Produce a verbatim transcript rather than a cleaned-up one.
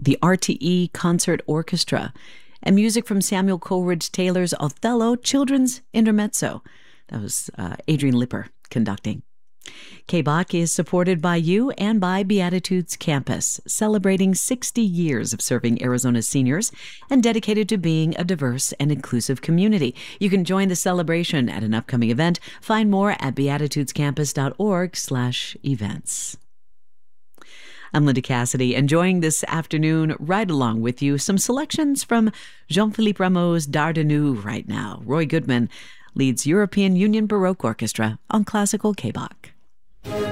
the R T E Concert Orchestra, and music from Samuel Coleridge Taylor's Othello Children's Intermezzo. That was uh, Adrian Lipper conducting. K B O C is supported by you and by Beatitudes Campus, celebrating sixty years of serving Arizona's seniors and dedicated to being a diverse and inclusive community. You can join the celebration at an upcoming event. Find more at beatitudescampus.org slash events. I'm Linda Cassidy, enjoying this afternoon right along with you. Some selections from Jean-Philippe Rameau's Dardanu right now. Roy Goodman leads European Union Baroque Orchestra on Classical K B O C.